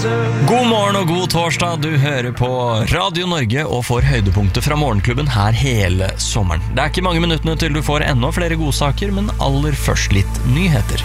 God morgen og god torsdag, du hører på Radio Norge og får høydepunkter fra morgenklubben her hele sommeren. Det er ikke mange minuttene til du får enda flere godsaker, men aller først litt nyheter.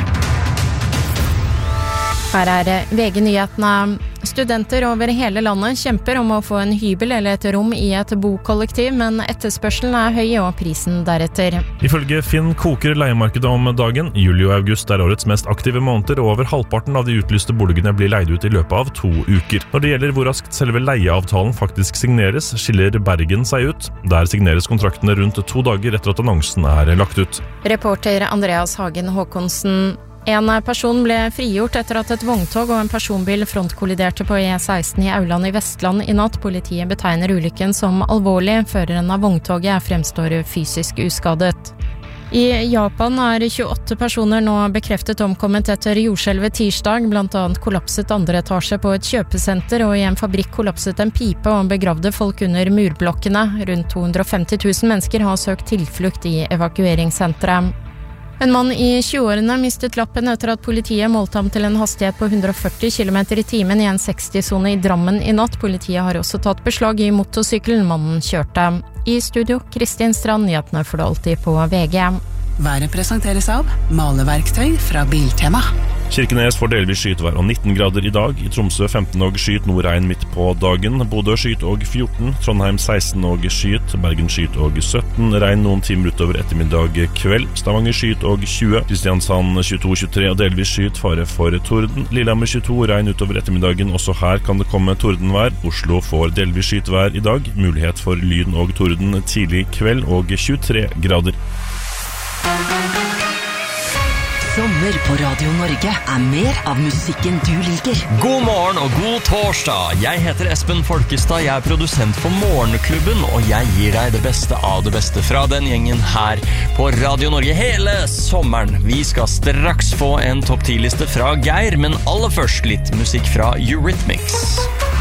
Her er VG-nyhetene. Studenter over hele landet kjemper om å få en hybel eller et rom i et bokollektiv, men etterspørselen er høy og prisen deretter. Ifølge Finn koker leiemarkedet om dagen. Juli og august er årets mest aktive måneder, og over halvparten av de utlyste boligene blir leid ut i løpet av 2 uker. Når det gjelder hvor raskt selve leieavtalen faktisk signeres, skiller Bergen seg ut. Der signeres kontraktene rundt 2 dager etter at annonsen er lagt ut. Reporter Andreas Hagen Håkonsen. En person ble frigjort etter at et vogntog og en personbil frontkolliderte på E16 i Auland i Vestland i natt. Politiet betegner ulykken som alvorlig. Føreren av vogntoget fremstår fysisk uskadet. I Japan er 28 personer nå bekreftet omkommet etter jordskjelvet tirsdag. Blant annet kollapset andre etasje på et kjøpesenter, og i en fabrikk kollapset en pipe og begravde folk under murblokkene. Rundt 250 000 mennesker har søkt tilflukt i evakueringssenteret. En mann i 20-årene mistet lappen etter at politiet målte ham til en hastighet på 140 km i timen i en 60-zone i Drammen i natt. Politiet har også tatt beslag i motorsykkelen mannen kjørte. I studio, Kristin Strand, nyhetene får du alltid på VG. Været presenteres av maleverktøy fra Biltema. Kirkenes får delvis skytvær og 19 grader i dag. I Tromsø 15 og skyt, Nordregn midt på dagen. Bodø skyt og 14, Trondheim 16 og skyt, Bergen skyt og 17, regn noen timer utover ettermiddag kveld. Stavanger skyt og 20, Kristiansand 22-23 og delvis skyt, fare for torden. Lillehammer 22, regn utover ettermiddagen, også her kan det komme tordenvær. Oslo får delvis skytvær i dag, mulighet for lyn og torden tidlig kveld og 23 grader. Sommer på Radio Norge er mer av musikken du liker. God morgen og god torsdag. Jeg heter Espen Folkestad, jeg er produsent for Morgenklubben, og jeg gir deg det beste av det beste fra den gjengen her på Radio Norge hele sommeren. Vi skal straks få en topp 10-liste fra Geir, men aller først litt musikk fra Eurythmics.